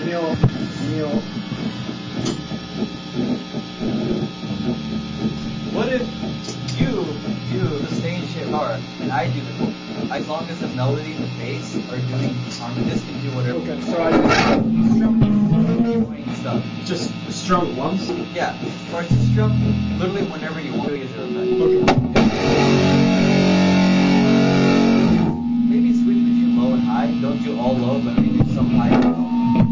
Neil. What if you do the same shit hard and I do the hook? As long as the melody and the bass are doing harmony, this can do whatever. Okay, so I Stuff. just strum it once. Yeah, or to strum literally whenever you want.